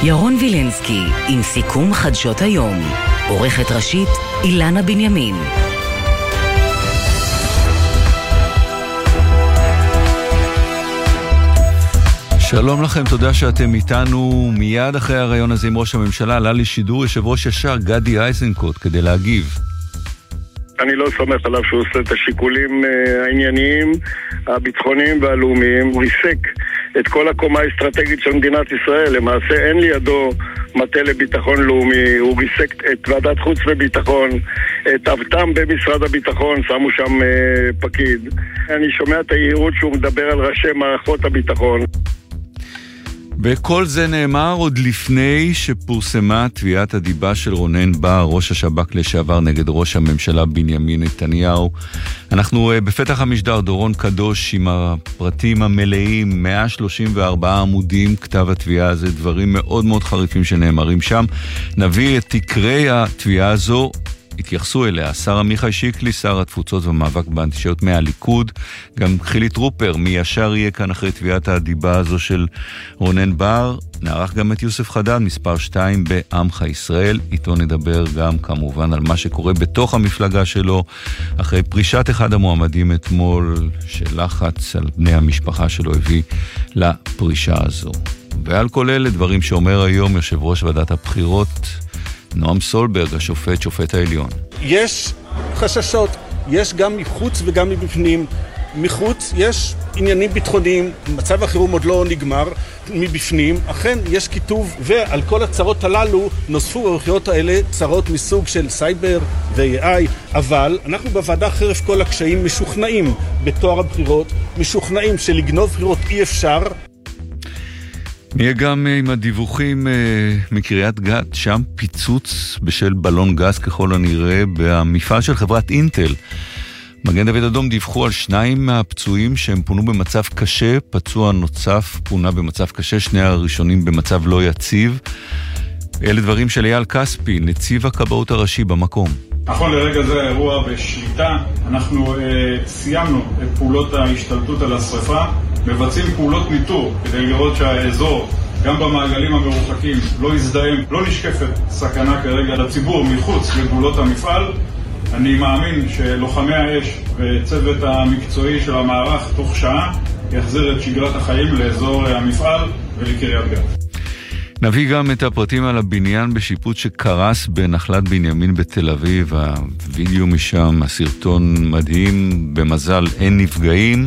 ירון וילנסקי עם סיכום חדשות היום. עורכת ראשית אילנה בנימין. שלום לכם, תודה שאתם איתנו. מיד אחרי הרעיון הזה עם ראש הממשלה עלה לשידור יושב ראש ישר גדי איזנקוט כדי להגיב. אני לא סומך עליו שהוא עושה את השיקולים הענייניים, הביטחוניים והלאומיים. הוא ריסק את כל הקומה האסטרטגית של מדינת ישראל. למעשה אין לידו מטה לביטחון לאומי. הוא ריסק את ועדת חוץ וביטחון, את אבטם במשרד הביטחון, שמו שם פקיד. אני שומע את היהירות שהוא מדבר על ראשי מערכות הביטחון. וכל זה נאמר עוד לפני שפורסמה תביעת הדיבה של רונן בר, ראש השב"כ לשעבר, נגד ראש הממשלה בנימין נתניהו. אנחנו בפתח המשדר, דורון קדוש עם הפרטים המלאים, 134 עמודים כתב התביעה הזה, דברים מאוד מאוד חריפים שנאמרים שם. נביא את תקרי התביעה הזו, התייחסו אליה שר עמיחי שיקלי, שר התפוצות והמאבק באנטישמיות מהליכוד, גם חילי טרופר, מי ישר יהיה כאן אחרי תביעת הדיבה הזו של רונן בר. נערך גם את יוסף חדד, מספר 2 בעמך ישראל. איתו נדבר גם כמובן על מה שקורה בתוך המפלגה שלו, אחרי פרישת אחד המועמדים אתמול, שלחץ על בני המשפחה שלו הביא לפרישה הזו. ועל כל אלה דברים שאומר היום יושב ראש ועדת הבחירות, נועם סולברג, שופט העליון. יש חששות, יש גם מחוץ וגם מבפנים. מחוץ יש עניינים ביטחוניים, מצב החירום עוד לא נגמר. מבפנים אכן יש כיתוב, ועל כל הצרות הללו נוספו בבחירות האלה צרות מסוג של סייבר ו-AI. אבל אנחנו בוועדה חרף כל הקשיים משוכנעים בתואר הבחירות, משוכנעים שלגנוב בחירות אי אפשר. נהיה גם עם הדיווחים מקריית גת, שם פיצוץ בשל בלון גז ככל הנראה במפעל של חברת אינטל. מגן דוד אדום דיווחו על 2 מהפצועים שהם פונו במצב קשה, פצוע נוסף פונה במצב קשה, 2 הראשונים במצב לא יציב. אלה דברים של אייל כספי, נציב הכבאות הראשי במקום. נכון לרגע זה האירוע בשליטה, אנחנו סיימנו את פעולות ההשתלטות על השריפה, מבצעים פעולות ניטור כדי לראות שהאזור, גם במעגלים המרוחקים, לא יזדהם, לא נשקפת סכנה כרגע לציבור מחוץ לגבולות המפעל. אני מאמין שלוחמי האש וצוות המקצועי של המערך תוך שעה יחזיר את שגרת החיים לאזור המפעל ולקריית גת. נביא גם את הפרטים על הבניין בשיפוץ שקרס בנחלת בנימין בתל אביב. הווידאו משם, הסרטון מדהים, במזל אין נפגעים.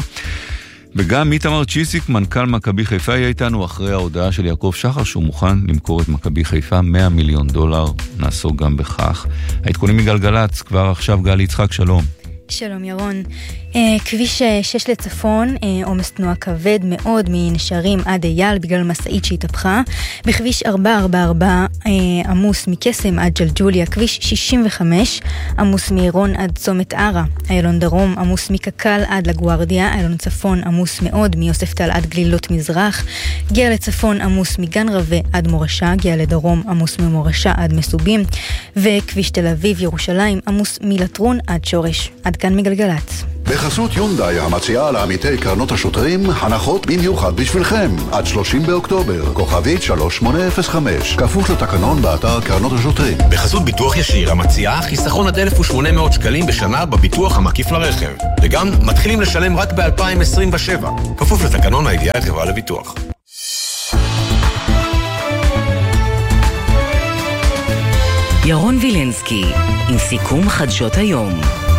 וגם איתמר צ'יזיק, מנכ"ל מכבי חיפה, יהיה איתנו אחרי ההודעה של יעקב שחר שהוא מוכן למכור את מכבי חיפה $100 מיליון. נעסוק גם בכך. העדכונים מגלגלץ, כבר עכשיו גלי יצחק, שלום. שלום ירון. כביש 6 לצפון, עומס תנועה כבד מאוד מנשרים עד אייל בגלל מסעית שהתהפכה. בכביש 444 עמוס מקסם עד ג'לג'וליה. כביש 65 עמוס מעירון עד צומת ערה. איילון דרום עמוס מקקל עד לגוארדיה. איילון צפון עמוס מאוד מיוספטל עד גלילות מזרח. גאה לצפון עמוס מגן רווה עד מורשה. גאה לדרום עמוס ממורשה עד מסובים. וכביש תל אביב ירושלים עמוס מלטרון עד שורש. עד כאן מגלגלץ. בחסות יונדאי המציעה לעמיתי קרנות השוטרים הנחות במיוחד בשבילכם עד 30 באוקטובר, כוכבית 3805, כפוף לתקנון באתר קרנות השוטרים. בחסות ביטוח ישיר המציעה חיסכון עד 1,800 שקלים בשנה בביטוח המקיף לרכב, וגם מתחילים לשלם רק ב-2027, כפוף לתקנון הידיעה את חברה לביטוח. ירון וילנסקי עם סיכום חדשות היום.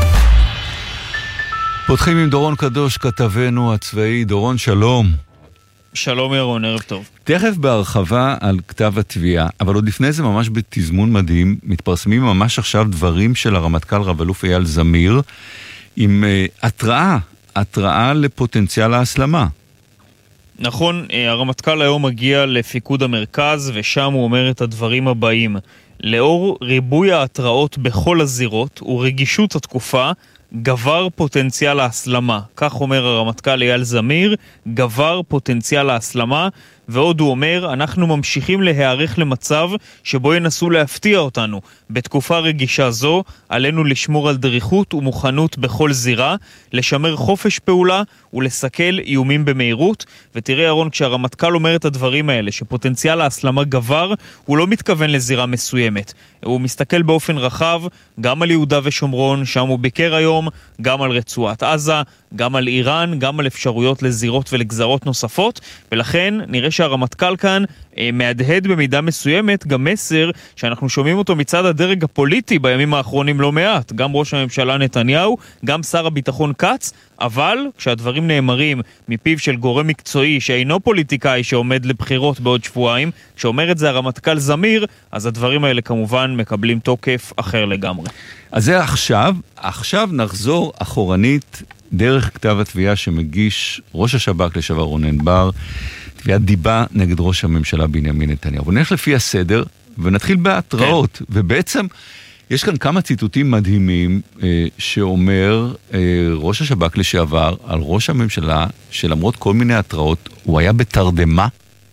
פותחים עם דורון קדוש, כתבנו הצבאי. דורון, שלום. שלום ירון, ערב טוב. תכף בהרחבה על כתב התביעה, אבל עוד לפני זה ממש בתזמון מדהים, מתפרסמים ממש עכשיו דברים של הרמטכ"ל רב-אלוף אייל זמיר, עם התראה לפוטנציאל ההסלמה. נכון, הרמטכ"ל היום מגיע לפיקוד המרכז, ושם הוא אומר את הדברים הבאים. לאור ריבוי ההתראות בכל הזירות ורגישות התקופה, גבר פוטנציאל ההסלמה. כך אומר הרמטכ"ל אייל זמיר, גבר פוטנציאל ההסלמה, ועוד הוא אומר, אנחנו ממשיכים להיערך למצב שבו ינסו להפתיע אותנו. בתקופה רגישה זו, עלינו לשמור על דריכות ומוכנות בכל זירה, לשמר חופש פעולה ולסכל איומים במהירות. ותראה ירון, כשהרמטכ"ל אומר את הדברים האלה, שפוטנציאל ההסלמה גבר, הוא לא מתכוון לזירה מסוימת. הוא מסתכל באופן רחב, גם על יהודה ושומרון, שם הוא ביקר היום, גם על רצועת עזה, גם על איראן, גם על אפשרויות לזירות ולגזרות נוספות, ולכן נראה שהרמטכ"ל כאן מהדהד במידה מסוימת גם מסר שאנחנו שומעים אותו מצד הדרג הפוליטי בימים האחרונים לא מעט, גם ראש הממשלה נתניהו, גם שר הביטחון קץ, אבל כשהדברים נאמרים מפיו של גורם מקצועי שאינו פוליטיקאי שעומד לבחירות בעוד שבועיים, כשאומר את זה הרמטכ"ל זמיר, אז הדברים האלה כמובן מקבלים תוקף אחר לגמרי. אז זה עכשיו נחזור אחורנית דרך כתב התביעה שמגיש ראש השב"כ לשעבר רונן בר, תביעת דיבה נגד ראש הממשלה בנימין נתניהו. ונלך לפי הסדר ונתחיל בהתראות, ובעצם יש כאן כמה ציטוטים מדהימים שאומר ראש השב"כ לשעבר על ראש הממשלה שלמרות כל מיני התראות הוא היה בתרדמה.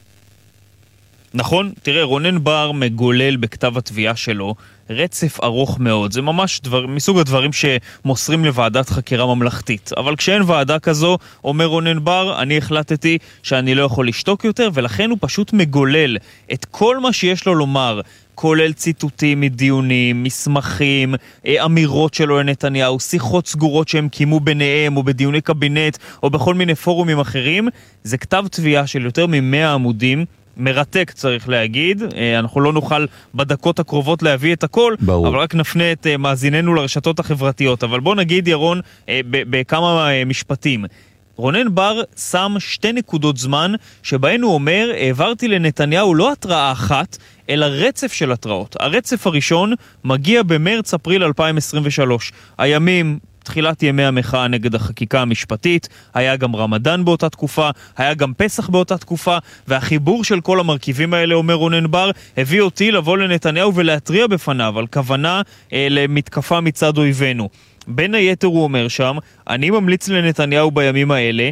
נכון, תראה, רונן בר מגולל בכתב התביעה שלו רצף ארוך מאוד. זה ממש מסוג הדברים שמוסרים לוועדת חקירה ממלכתית. אבל כשאין ועדה כזו, אומר רונן בר, אני החלטתי שאני לא יכול לשתוק יותר, ולכן הוא פשוט מגולל את כל מה שיש לו לומר, כולל ציטוטים מדיונים, מסמכים, אמירות שלו לנתניהו, שיחות סגורות שהם קימו ביניהם, או בדיוני קבינט, או בכל מיני פורומים אחרים. זה כתב תביעה של יותר מ-100 עמודים, מרתק צריך להגיד, אנחנו לא נוכל בדקות הקרובות להביא את הכל, ברור. אבל רק נפנה את מאזיננו לרשתות החברתיות. אבל בוא נגיד ירון בכמה משפטים. רונן בר שם 2 נקודות זמן שבהן הוא אומר, העברתי לנתניהו לא התראה אחת, אלא רצף של התראות. הרצף הראשון מגיע במרץ-אפריל 2023. הימים, תחילת ימי המחאה נגד החקיקה המשפטית, היה גם רמדאן באותה תקופה, היה גם פסח באותה תקופה, והחיבור של כל המרכיבים האלה, אומר רונן בר, הביא אותי לבוא לנתניהו ולהתריע בפניו על כוונה למתקפה מצד אויבינו. בין היתר הוא אומר שם, אני ממליץ לנתניהו בימים האלה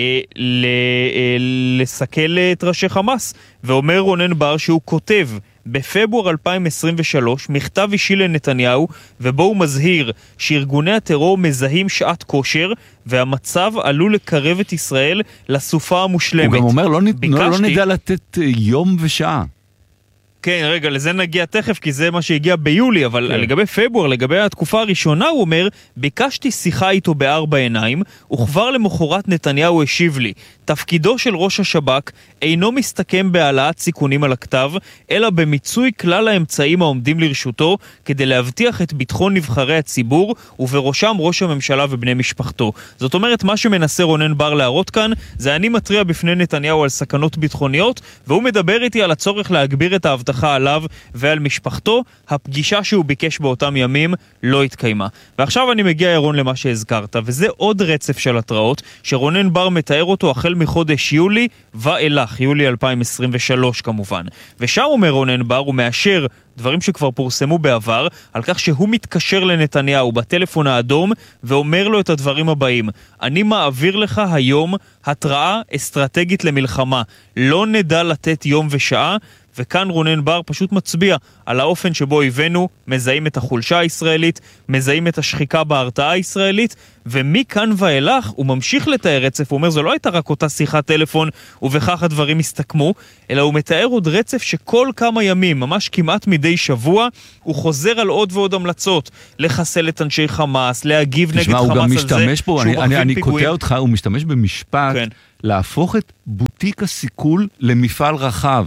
לסכל את ראשי חמאס, ואומר רונן בר שהוא כותב בפברואר 2023 מכתב אישי לנתניהו, ובו הוא מזהיר שארגוני הטרור מזהים שעת כושר, והמצב עלול לקרב את ישראל לסופה המושלמת. הוא גם אומר, לא נדע לתת יום ושעה. כן, רגע, לזה נגיע תכף, כי זה מה שהגיע ביולי, אבל לגבי פברואר, לגבי התקופה הראשונה, הוא אומר, ביקשתי שיחה איתו ב4 עיניים, וכבר למחרת נתניהו השיב לי, תפקידו של ראש השב"כ אינו מסתכם בהעלאת סיכונים על הכתב, אלא במיצוי כלל האמצעים העומדים לרשותו, כדי להבטיח את ביטחון נבחרי הציבור, ובראשם ראש הממשלה ובני משפחתו. זאת אומרת, מה שמנסה רונן בר להראות כאן, זה אני מטריע בפני נתניהו על סכנות ביטחוניות, והוא מדבר איתי על הצורך להגביר את ההבטחה עליו ועל משפחתו. הפגישה שהוא ביקש באותם ימים לא התקיימה. ועכשיו אני מגיע ירון למה שהזכרת, וזה עוד רצף של התראות, שרונן בר מתאר אותו החל מחודש יולי ואילך, יולי 2023 כמובן. ושם אומר רונן בר, הוא מאשר דברים שכבר פורסמו בעבר, על כך שהוא מתקשר לנתניהו בטלפון האדום ואומר לו את הדברים הבאים, אני מעביר לך היום התראה אסטרטגית למלחמה, לא נדע לתת יום ושעה, וכאן רונן בר פשוט מצביע על האופן שבו הבאנו, מזהים את החולשה הישראלית, מזהים את השחיקה בהרתעה הישראלית, ומכאן ואילך הוא ממשיך לתאר רצף, הוא אומר, זו לא הייתה רק אותה שיחת טלפון, ובכך הדברים הסתכמו, אלא הוא מתאר עוד רצף שכל כמה ימים, ממש כמעט מדי שבוע, הוא חוזר על עוד ועוד המלצות, לחסל את אנשי חמאס, להגיב נגד חמאס על זה, שהוא אני קוטע אותך, הוא משתמש במשפט, כן. להפוך את בוטיק הסיכול למפעל רחב.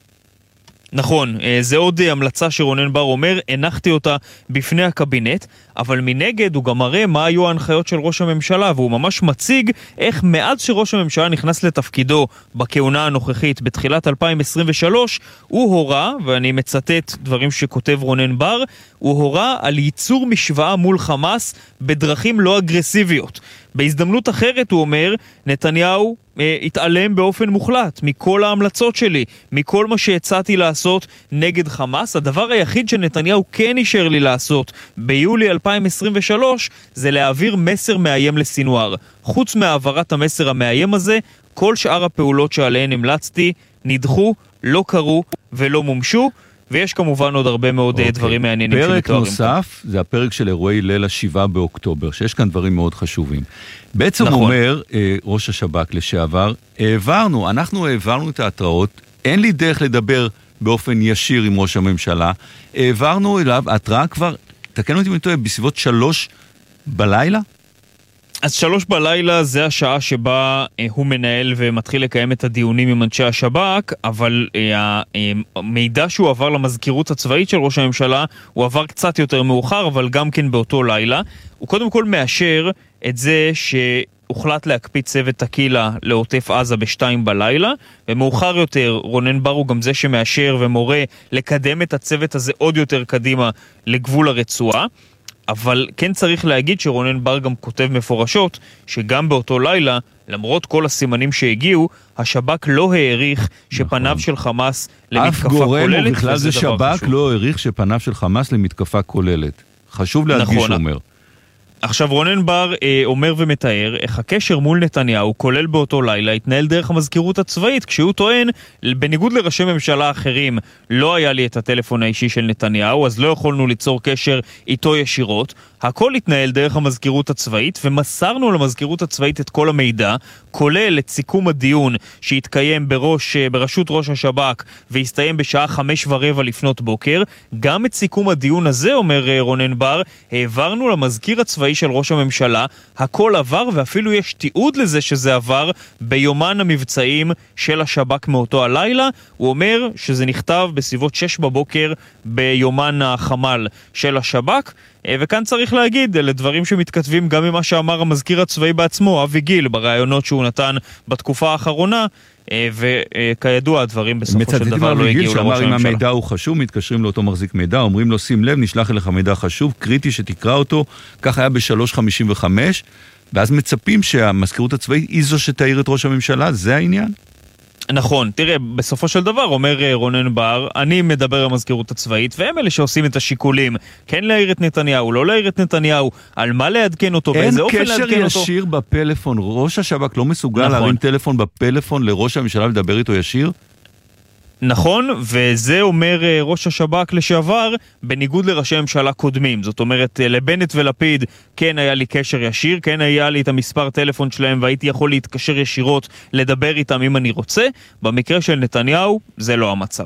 נכון, זה עוד המלצה שרונן בר אומר, הנחתי אותה בפני הקבינט, אבל מנגד הוא גם מראה מה היו ההנחיות של ראש הממשלה, והוא ממש מציג איך מאז שראש הממשלה נכנס לתפקידו בכהונה הנוכחית בתחילת 2023, הוא הורה, ואני מצטט דברים שכותב רונן בר, הוא הורה על ייצור משוואה מול חמאס בדרכים לא אגרסיביות. בהזדמנות אחרת הוא אומר, נתניהו התעלם באופן מוחלט מכל ההמלצות שלי, מכל מה שהצעתי לעשות נגד חמאס. הדבר היחיד שנתניהו כן אישר לי לעשות ביולי 2023 זה להעביר מסר מאיים לסינואר. חוץ מהעברת המסר המאיים הזה, כל שאר הפעולות שעליהן המלצתי נדחו, לא קרו ולא מומשו, ויש כמובן עוד הרבה מאוד דברים מעניינים שמתוארים. פרק נוסף זה הפרק של אירועי ליל ה7 באוקטובר, שיש כאן דברים מאוד חשובים. בעצם אומר ראש השב"כ לשעבר, אנחנו העברנו את ההתראות, אין לי דרך לדבר באופן ישיר עם ראש הממשלה, העברנו אליו התראה כבר, תקן אותי מטועה, בסביבות 3 בלילה? אז 3 בלילה זה השעה שבה הוא מנהל ומתחיל לקיים את הדיונים עם אנשי השב"כ, אבל המידע שהוא עבר למזכירות הצבאית של ראש הממשלה, הוא עבר קצת יותר מאוחר, אבל גם כן באותו לילה. הוא קודם כל מאשר את זה שהוחלט להקפיא צוות תקילה לעוטף עזה ב2 בלילה, ומאוחר יותר רונן בר הוא גם זה שמאשר ומורה לקדם את הצוות הזה עוד יותר קדימה לגבול הרצועה. אבל כן צריך להגיד שרונן בר גם כותב מפורשות שגם באותו לילה, למרות כל הסימנים שהגיעו, השב"כ לא העריך שפניו של חמאס למתקפה כוללת. אף גורם ובכלל זה שב"כ לא העריך שפניו של חמאס למתקפה כוללת. חשוב להדגיש, הוא אומר. עכשיו רונן בר אומר ומתאר איך הקשר מול נתניהו, כולל באותו לילה, התנהל דרך המזכירות הצבאית, כשהוא טוען, בניגוד לראשי ממשלה אחרים, לא היה לי את הטלפון האישי של נתניהו, אז לא יכולנו ליצור קשר איתו ישירות. הכל התנהל דרך המזכירות הצבאית, ומסרנו למזכירות הצבאית את כל המידע, כולל את סיכום הדיון שהתקיים בראשות ראש השב"כ, והסתיים בשעה 5:15 לפנות בוקר. גם את סיכום הדיון הזה, אומר רונן בר, העברנו למזכיר הצבאי של ראש הממשלה, הכל עבר, ואפילו יש תיעוד לזה שזה עבר ביומן המבצעים של השב"כ מאותו הלילה. הוא אומר שזה נכתב בסביבות 6 בבוקר ביומן החמ"ל של השב"כ, וכאן צריך להגיד, אלה דברים שמתכתבים גם ממה שאמר המזכיר הצבאי בעצמו, אבי גיל, ברעיונות שהוא נתן בתקופה האחרונה, וכידוע הדברים בסופו של דבר לא הגיעו לראש הממשלה. אם המידע הוא חשוב, מתקשרים לאותו מחזיק מידע, אומרים לו שים לב, נשלח אליך מידע חשוב, קריטי שתקרא אותו, כך היה ב-3:55, ואז מצפים שהמזכירות הצבאית היא זו שתאיר את ראש הממשלה, זה העניין? נכון, תראה, בסופו של דבר אומר רונן בר, אני מדבר עם המזכירות הצבאית, והם אלה שעושים את השיקולים, כן להעיר את נתניהו, לא להעיר את נתניהו, על מה לעדכן אותו, באיזה אופן לעדכן אותו. אין קשר ישיר בפלאפון, ראש השב"כ לא מסוגל להרים טלפון בפלאפון לראש הממשלה לדבר איתו ישיר? נכון, וזה אומר ראש השב"כ לשעבר, בניגוד לראשי ממשלה קודמים. זאת אומרת, לבנט ולפיד כן היה לי קשר ישיר, כן היה לי את המספר טלפון שלהם, והייתי יכול להתקשר ישירות, לדבר איתם אם אני רוצה. במקרה של נתניהו, זה לא המצב.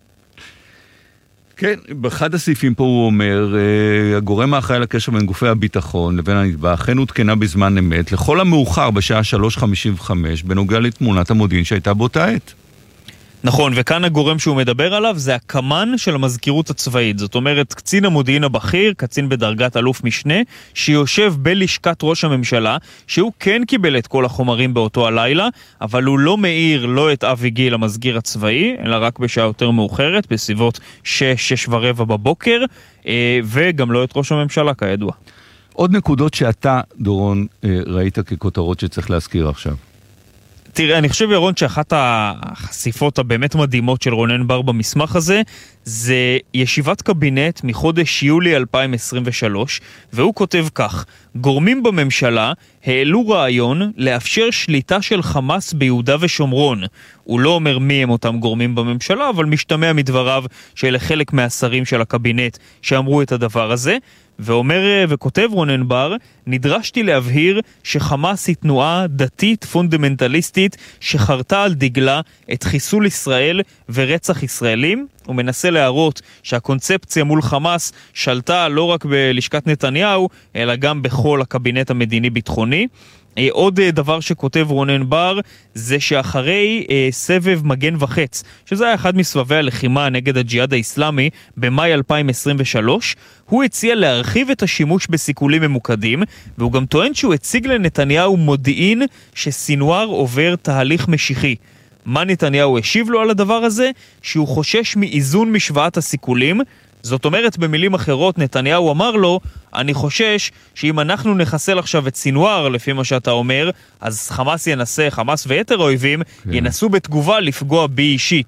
כן, באחד הסעיפים פה הוא אומר, הגורם האחראי לקשר בין גופי הביטחון לבין הנתבע, אכן הותקנה בזמן אמת, לכל המאוחר בשעה 3:55, בנוגע לתמונת המודיעין שהייתה באותה עת. נכון, וכאן הגורם שהוא מדבר עליו זה הקמן של המזכירות הצבאית. זאת אומרת, קצין המודיעין הבכיר, קצין בדרגת אלוף משנה, שיושב בלשכת ראש הממשלה, שהוא כן קיבל את כל החומרים באותו הלילה, אבל הוא לא מאיר לא את אבי גיל המזכיר הצבאי, אלא רק בשעה יותר מאוחרת, בסביבות 6:15 בבוקר, וגם לא את ראש הממשלה כידוע. עוד נקודות שאתה, דורון, ראית ככותרות שצריך להזכיר עכשיו. תראה, אני חושב ירון שאחת החשיפות הבאמת מדהימות של רונן בר במסמך הזה זה ישיבת קבינט מחודש יולי 2023, והוא כותב כך: גורמים בממשלה העלו רעיון לאפשר שליטה של חמאס ביהודה ושומרון. הוא לא אומר מי הם אותם גורמים בממשלה, אבל משתמע מדבריו שאלה חלק מהשרים של הקבינט שאמרו את הדבר הזה. ואומר וכותב רונן בר, נדרשתי להבהיר שחמאס היא תנועה דתית פונדמנטליסטית שחרתה על דגלה את חיסול ישראל ורצח ישראלים. הוא מנסה להראות שהקונספציה מול חמאס שלטה לא רק בלשכת נתניהו, אלא גם בכל הקבינט המדיני-ביטחוני. עוד דבר שכותב רונן בר זה שאחרי סבב מגן וחץ, שזה היה אחד מסבבי הלחימה נגד הג'יהאד האסלאמי במאי 2023, הוא הציע להרחיב את השימוש בסיכולים ממוקדים, והוא גם טוען שהוא הציג לנתניהו מודיעין שסינואר עובר תהליך משיחי. מה נתניהו השיב לו על הדבר הזה? שהוא חושש מאיזון משוואת הסיכולים. זאת אומרת, במילים אחרות, נתניהו אמר לו, אני חושש שאם אנחנו נחסל עכשיו את סינואר, לפי מה שאתה אומר, אז חמאס ויתר האויבים ינסו בתגובה לפגוע בי אישית.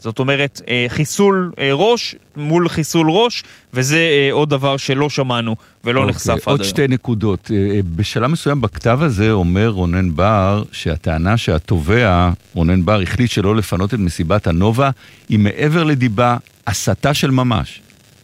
זאת אומרת, חיסול ראש מול חיסול ראש, וזה עוד דבר שלא שמענו ולא נחשף עד היום. עוד שתי נקודות. בשלב מסוים בכתב הזה אומר רונן בר שהטענה שהתובע, רונן בר, החליט שלא לפנות את מסיבת הנובה, היא מעבר לדיבה, הסתה של ממש.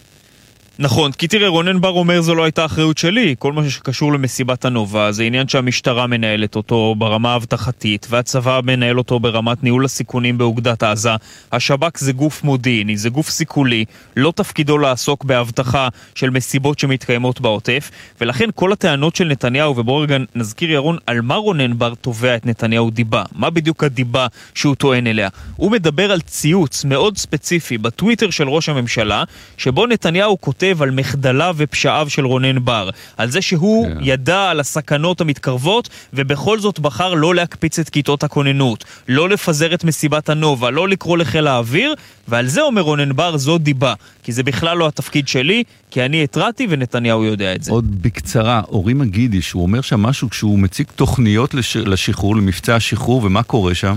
נכון, כי תראה, רונן בר אומר זו לא הייתה אחריות שלי, כל מה שקשור למסיבת הנובה זה עניין שהמשטרה מנהלת אותו ברמה הבטחתית, והצבא מנהל אותו ברמת ניהול הסיכונים באוגדת עזה. השב"כ זה גוף מודיעיני, זה גוף סיכולי, לא תפקידו לעסוק בהבטחה של מסיבות שמתקיימות בעוטף, ולכן כל הטענות של נתניהו, ובואו רגע נזכיר ירון, על מה רונן בר תובע את נתניהו דיבה, מה בדיוק הדיבה שהוא טוען אליה. הוא מדבר על ציוץ מאוד ספציפי בטוויטר של ראש הממשלה, שבו נתניהו כותב על מחדליו ופשעיו של רונן בר, על זה שהוא ידע על הסכנות המתקרבות ובכל זאת בחר לא להקפיץ את כיתות הכוננות, לא לפזר את מסיבת הנובה, לא לקרוא לחיל האוויר, ועל זה אומר רונן בר זו דיבה, כי זה בכלל לא התפקיד שלי, כי אני התרעתי ונתניהו יודע את זה. עוד בקצרה, אורי מגידיש, הוא אומר שם משהו כשהוא מציג תוכניות לשחרור, למבצע השחרור, ומה קורה שם?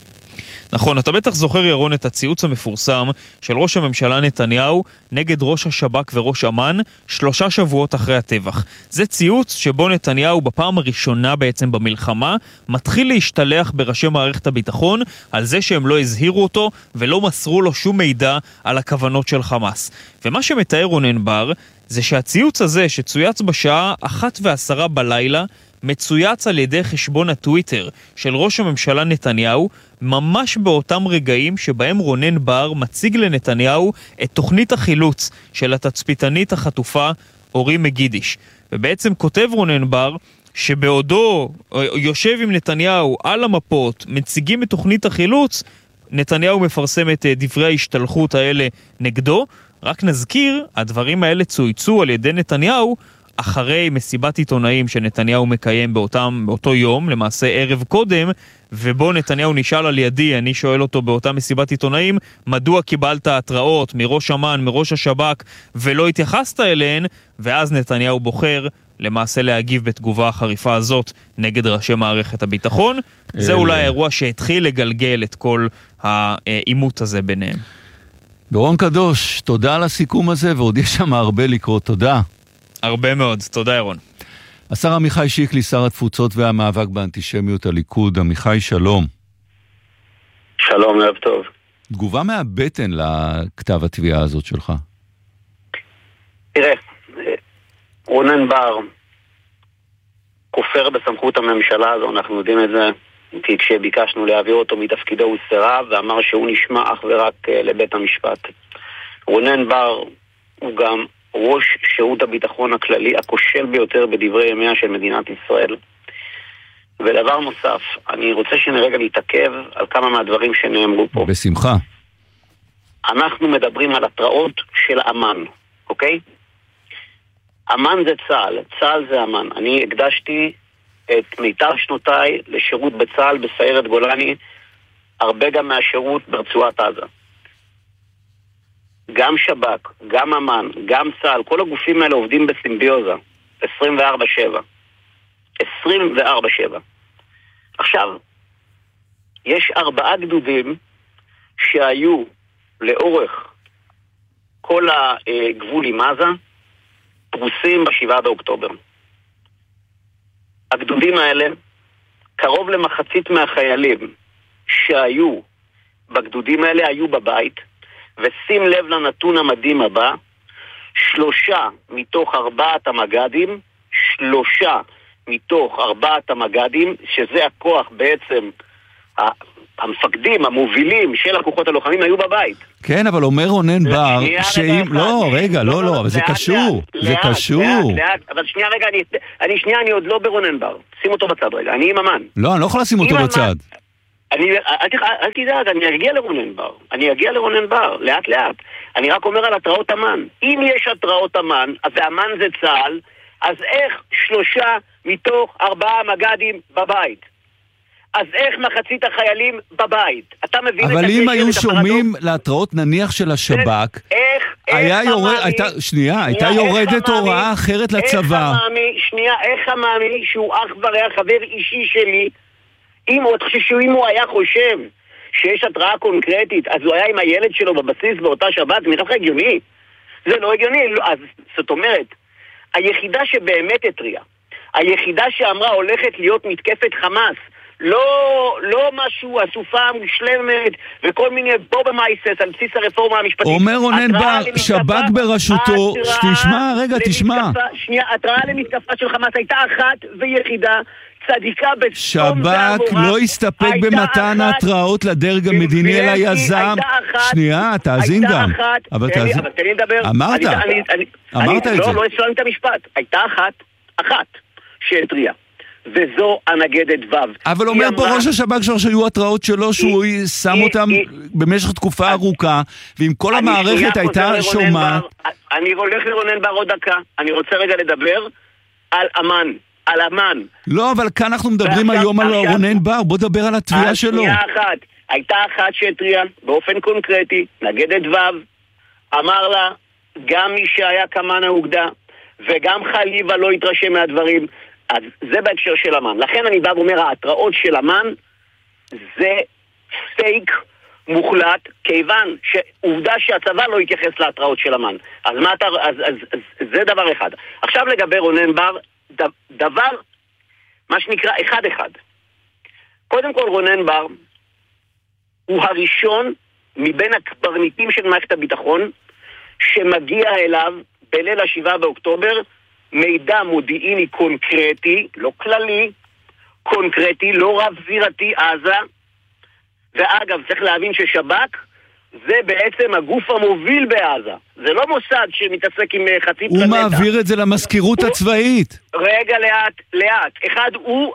נכון, אתה בטח זוכר ירון את הציוץ המפורסם של ראש הממשלה נתניהו נגד ראש השב"כ וראש אמ"ן 3 שבועות אחרי הטבח. זה ציוץ שבו נתניהו בפעם הראשונה בעצם במלחמה מתחיל להשתלח בראשי מערכת הביטחון על זה שהם לא הזהירו אותו ולא מסרו לו שום מידע על הכוונות של חמאס. ומה שמתאר רונן בר זה שהציוץ הזה שצויץ בשעה 1:10 בלילה מצויץ על ידי חשבון הטוויטר של ראש הממשלה נתניהו ממש באותם רגעים שבהם רונן בר מציג לנתניהו את תוכנית החילוץ של התצפיתנית החטופה אורי מגידיש. ובעצם כותב רונן בר שבעודו יושב עם נתניהו על המפות, מציגים את תוכנית החילוץ, נתניהו מפרסם את דברי ההשתלחות האלה נגדו. רק נזכיר, הדברים האלה צויצו על ידי נתניהו אחרי מסיבת עיתונאים שנתניהו מקיים באותו יום, למעשה ערב קודם, ובו נתניהו נשאל על ידי, אני שואל אותו באותה מסיבת עיתונאים, מדוע קיבלת התראות מראש אמ"ן, מראש השב"כ, ולא התייחסת אליהן, ואז נתניהו בוחר למעשה להגיב בתגובה החריפה הזאת נגד ראשי מערכת הביטחון. זה אולי האירוע שהתחיל לגלגל את כל העימות הזה ביניהם. דורון קדוש, תודה על הסיכום הזה, ועוד יש שם הרבה לקרוא, תודה. הרבה מאוד, תודה ירון. השר עמיחי שיקלי, שר התפוצות והמאבק באנטישמיות הליכוד. עמיחי, שלום. שלום, ערב טוב. תגובה מהבטן לכתב התביעה הזאת שלך. תראה, רונן בר כופר בסמכות הממשלה הזו, אנחנו יודעים את זה, כי כשביקשנו להעביר אותו מתפקידו הוא סירב ואמר שהוא נשמע אך ורק לבית המשפט. רונן בר הוא גם ראש שירות הביטחון הכללי הכושל ביותר בדברי ימיה של מדינת ישראל. ודבר נוסף, אני רוצה שנרגע להתעכב על כמה מהדברים שנאמרו פה. בשמחה. אנחנו מדברים על התראות של אמ"ן, אוקיי? אמ"ן זה צה"ל, צה"ל זה אמ"ן. אני הקדשתי את מיטב שנותיי לשירות בצה"ל בסיירת גולני, הרבה גם מהשירות ברצועת עזה. גם שב"כ, גם אמ"ן, גם צה"ל, כל הגופים האלה עובדים בסימביוזה, 24/7. 24/7. עכשיו, יש 4 גדודים שהיו לאורך כל הגבול עם עזה, פרוסים ב7 באוקטובר. הגדודים האלה, קרוב למחצית מהחיילים שהיו בגדודים האלה היו בבית, ושים לב לנתון המדהים הבא, 3 מתוך 4 המג"דים, 3 מתוך 4 המג"דים, שזה הכוח בעצם, המפקדים, המובילים של הכוחות הלוחמים היו בבית. כן, אבל אומר רונן בר, שאם... לא, רגע, לא, אבל זה קשור. זה קשור. אבל שנייה רגע, אני עוד לא ברונן בר. שים אותו בצד רגע, אני עם אמן. לא, אני לא יכול לשים אותו בצד. אל תדאג, אני אגיע לרונן בר, לאט לאט. אני רק אומר על התראות אמן. אם יש התראות אמן, אז אמן זה צה"ל, אז איך 3 מתוך 4 מג"דים בבית? אז איך מחצית החיילים בבית? אתה מבין את אבל אם היו שומעים להתראות נניח של השב"כ, הייתה יורדת הוראה אחרת לצבא. איך המאמי שהוא אח ורע חבר אישי שלי, אם הוא היה חושב שיש התראה קונקרטית, אז הוא היה עם הילד שלו בבסיס באותה שבת, זה נראה לך הגיוני? זה לא הגיוני. אז זאת אומרת, היחידה שבאמת התריעה, היחידה שאמרה הולכת להיות מתקפת חמאס, לא משהו, אסופה מושלמת וכל מיני בובמייסס על בסיס הרפורמה המשפטית. אומר רונן בר, שב"כ בראשותו, תשמע, רגע, תשמע. שנייה, התראה למתקפה של חמאס הייתה אחת ויחידה, צדיקה בסתום שב"כ לא הסתפק במתן התראות לדרג המדיני אלא יזם. שנייה, תאזין גם. אבל תן לי לדבר. אמרת את זה. לא הסלמת את המשפט. הייתה אחת שהתריעה. וזו הנגדת וו. אבל אומר פה ראש השב"כ שהיו התראות שלו שהוא שם אותם במשך תקופה ארוכה, ועם כל המערכת הייתה שומעת. אני הולך לרונן בר עוד דקה. אני רוצה רגע לדבר על אמן. לא, אבל כאן אנחנו מדברים היום על רונן בר. בוא דבר על התביעה שלו. הייתה אחת שהתריעה באופן קונקרטי, נגדת וו, אמר לה, גם מי שהיה כמן האוגדה, וגם חליבה לא התרשם מהדברים. אז זה בהקשר של אמן. לכן אני בא ואומר, ההתראות של אמן זה פייק מוחלט, כיוון שעובדה שהצבא לא יתייחס להתראות של אמן. אז זה דבר אחד. עכשיו לגבי רונן בר, דבר, מה שנקרא, אחד. קודם כל רונן בר הוא הראשון מבין הקברניטים של מערכת הביטחון שמגיע אליו בליל 7 באוקטובר מידע מודיעיני קונקרטי, לא כללי, קונקרטי, לא רב זירתי, עזה. ואגב, צריך להבין ששב"כ זה בעצם הגוף המוביל בעזה. זה לא מוסד שמתעסק עם חצי פלנטה. הוא מעביר את זה למזכירות הצבאית. רגע, לאט. אחד, הוא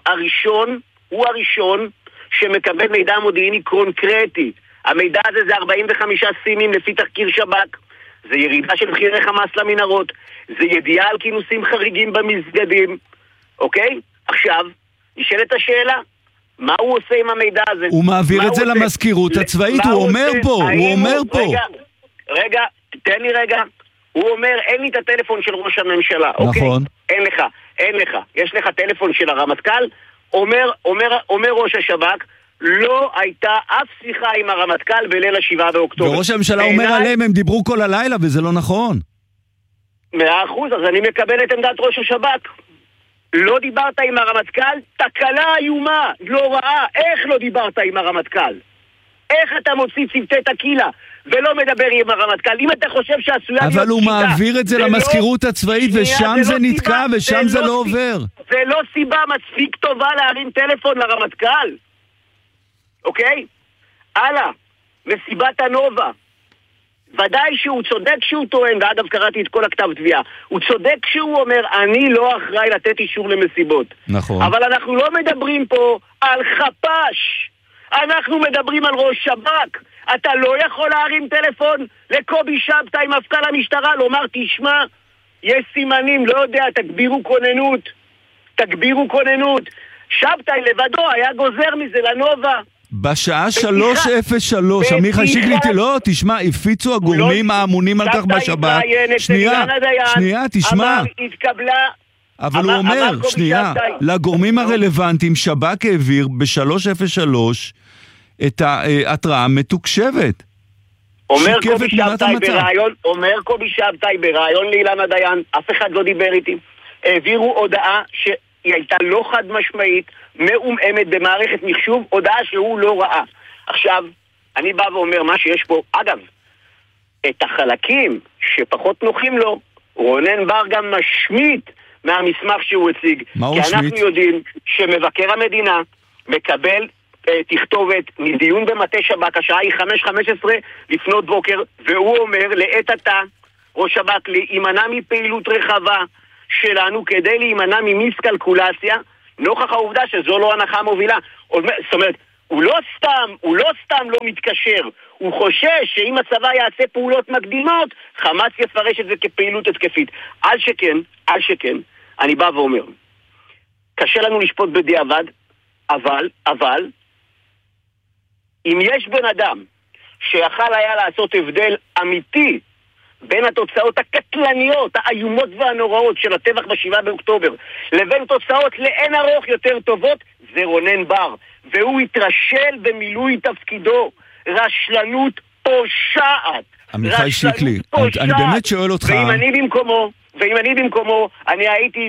הראשון שמקבל מידע מודיעיני קונקרטי. המידע הזה זה 45 סימים לפי תחקיר שב"כ. זה ירידה של בחירי חמאס למנהרות. זה ידיעה על כינוסים חריגים במסגדים. אוקיי? עכשיו, נשאלת השאלה, מה הוא עושה עם המידע הזה? הוא מעביר את זה למזכירות הצבאית, הוא אומר פה. רגע, תן לי רגע. הוא אומר, אין לי את הטלפון של ראש הממשלה. נכון. אין לך. יש לך טלפון של הרמטכ"ל? אומר ראש השב"כ, לא הייתה אף שיחה עם הרמטכ"ל בליל 7 באוקטובר. וראש הממשלה אומר עליהם, הם דיברו כל הלילה, וזה לא נכון. 100%, אז אני מקבל את עמדת ראש השב"כ. לא דיברת עם הרמטכ"ל? תקלה איומה, לא רעה. איך לא דיברת עם הרמטכ"ל? איך אתה מוציא צוותי תקילה ולא מדבר עם הרמטכ"ל? אם אתה חושב שעשויה להיות אבל הוא מעביר את זה למזכירות הצבאית, ושם זה נתקע, ושם זה לא עובר. זה לא סיבה מספיק טובה להרים טלפון לרמטכ"ל. אוקיי? הלאה, מסיבת הנובה. ודאי שהוא צודק שהוא טוען, ואגב קראתי את כל הכתב תביעה, הוא צודק שהוא אומר, אני לא אחראי לתת אישור למסיבות. נכון. אבל אנחנו לא מדברים פה על חפש, אנחנו מדברים על ראש שב"כ. אתה לא יכול להרים טלפון לקובי שבתאי, מפכ"ל המשטרה, לומר, תשמע, יש סימנים, לא יודע, תגבירו כוננות. שבתאי לבדו היה גוזר מזה לנובה. בשעה 3:03, עמיחי שיקלי, לא, תשמע, הפיצו הגורמים האמונים על כך בשב"כ. שנייה, תשמע. אבל הוא אומר, שנייה, לגורמים הרלוונטיים, שב"כ העביר ב-3:03 את ההתראה המתוקשבת. אומר קובי שבתאי בראיון לאילנה דיין, אף אחד לא דיבר איתי. העבירו הודעה שהיא הייתה לא חד משמעית, מאוממת במערכת מחשוב, הודעה שהוא לא ראה. עכשיו, אני בא ואומר מה שיש פה, אגב, את החלקים שפחות נוחים לו, רונן בר גם משמיט מהמסמך שהוא הציג. מה הוא כי משמיט? אנחנו יודעים שמבקר המדינה מקבל תכתובת מדיון במטה שב"כ, השעה היא 5:15 לפנות בוקר, והוא אומר לעת עתה, ראש שב"כ, להימנע מפעילות רחבה שלנו כדי להימנע ממיסקלקולציה, נוכח העובדה שזו לא הנחה מובילה. זאת אומרת, הוא לא סתם לא מתקשר, הוא חושש שאם הצבא יעשה פעולות מקדימות, חמאס יפרש את זה כפעילות התקפית. על שכן, אני בא ואומר, קשה לנו לשפוט בדיעבד, אבל, אם יש בן אדם שיכל היה לעשות הבדל אמיתי בין התוצאות הקטלניות, האיומות והנוראות של הטבח ב7 באוקטובר, לבין תוצאות לאין ארוך יותר טובות, זה רונן בר. והוא התרשל במילוי תפקידו. רשלנות פושעת. עמיחי שיקלי, אני באמת שואל אותך... ואם אני במקומו, אני הייתי